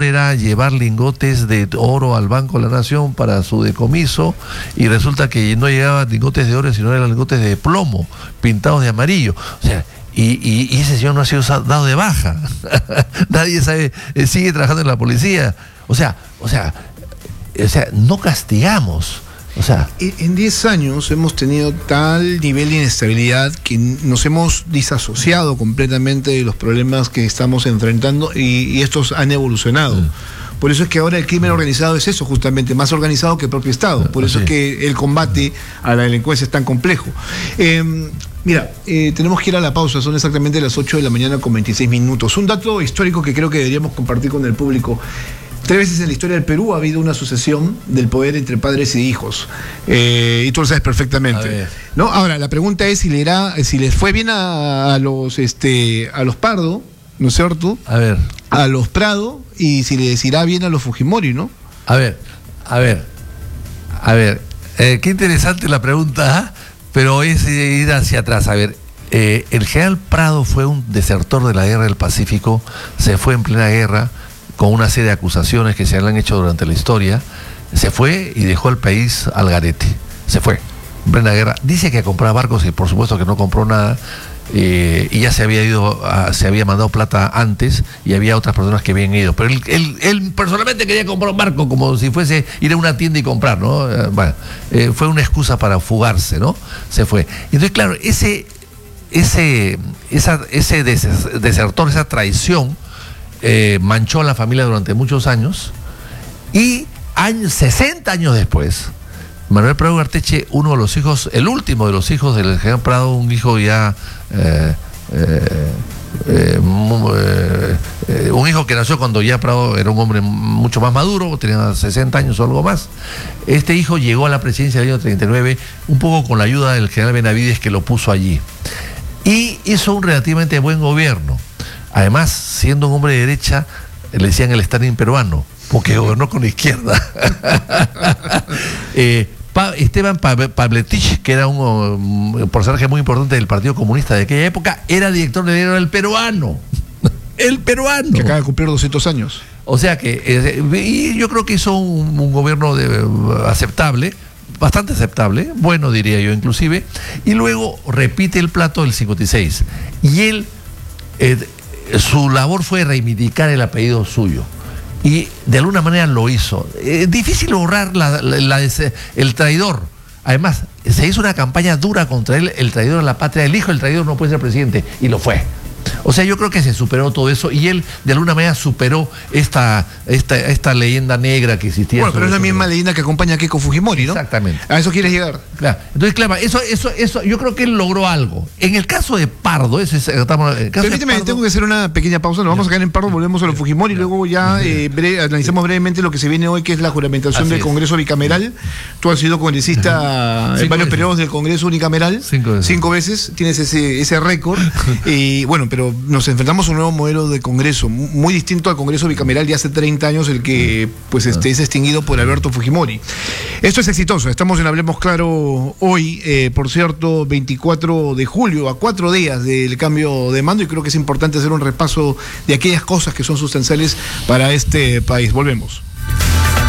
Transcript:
era llevar lingotes de oro al Banco de la Nación para su decomiso, y resulta que no llegaban lingotes de oro, sino eran lingotes de plomo, pintados de amarillo. O sea, y ese señor no ha sido dado de baja. Nadie sabe, sigue trabajando en la policía. O sea, no castigamos. O sea, en 10 años hemos tenido tal nivel de inestabilidad que nos hemos disasociado completamente de los problemas que estamos enfrentando, y estos han evolucionado. Por eso es que ahora el crimen organizado es eso, justamente, más organizado que el propio Estado. Por eso es que el combate a la delincuencia es tan complejo. Mira, tenemos que ir a la pausa, son exactamente las 8 de la mañana con 26 minutos. Un dato histórico que creo que deberíamos compartir con el público. 3 veces en la historia del Perú ha habido una sucesión del poder entre padres y hijos. Y tú lo sabes perfectamente. ¿No? Ahora, la pregunta es si les fue bien a los Pardo, ¿no es cierto? A los Prado, y si les irá bien a los Fujimori, ¿no? A ver. Qué interesante la pregunta, pero es ir hacia atrás. A ver, el general Prado fue un desertor de la guerra del Pacífico, se fue en plena guerra, con una serie de acusaciones que se le han hecho durante la historia, se fue y dejó el país al garete. Se fue, en plena guerra. Dice que compraba barcos y por supuesto que no compró nada, y ya se había ido, se había mandado plata antes, y había otras personas que habían ido. Pero él personalmente quería comprar un barco, como si fuese ir a una tienda y comprar, ¿no? Fue una excusa para fugarse, ¿no? Se fue. Entonces, claro, ese desertor, esa traición, manchó a la familia durante muchos años, y 60 años después, Manuel Prado Ugarteche, uno de los hijos, el último de los hijos del general Prado, un hijo ya un hijo que nació cuando ya Prado era un hombre mucho más maduro, tenía 60 años o algo más. Este hijo llegó a la presidencia del año 39, un poco con la ayuda del general Benavides, que lo puso allí, y hizo un relativamente buen gobierno. Además, siendo un hombre de derecha, le decían el Stalin peruano, porque gobernó con la izquierda. Esteban Pavletich, que era un personaje muy importante del Partido Comunista de aquella época, era director de diario del Peruano. El Peruano. Que acaba de cumplir 200 años. O sea que, y yo creo que hizo un gobierno aceptable, bastante aceptable, bueno diría yo inclusive, y luego repite el plato del 56. Y él, su labor fue reivindicar el apellido suyo, y de alguna manera lo hizo. Difícil borrar el traidor. Además, se hizo una campaña dura contra él, el traidor a la patria, el hijo del traidor no puede ser presidente, y lo fue. O sea, yo creo que se superó todo eso, y él de alguna manera superó esta leyenda negra que existía. Bueno, pero es la misma leyenda que acompaña a Keiko Fujimori, ¿no? Exactamente. A eso quieres llegar. Claro. Entonces, claro, eso yo creo que él logró algo. En el caso de Pardo, permíteme, tengo que hacer una pequeña pausa, nos vamos a quedar en Pardo, volvemos a los Fujimori, y luego ya analizamos brevemente lo que se viene hoy, que es la juramentación del Congreso bicameral. Tú has sido congresista en varios periodos del Congreso unicameral. 5 veces. Tienes ese récord. Y bueno, pero nos enfrentamos a un nuevo modelo de Congreso, muy distinto al Congreso bicameral de hace 30 años, el que es extinguido por Alberto Fujimori. Esto es exitoso, estamos en Hablemos Claro hoy, por cierto, 24 de julio, a 4 días del cambio de mando, y creo que es importante hacer un repaso de aquellas cosas que son sustanciales para este país. Volvemos.